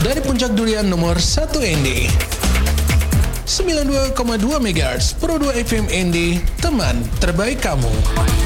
dari Puncak Durian nomor 1 ND. 92,2 MHz Pro 2 FM ND, teman terbaik kamu.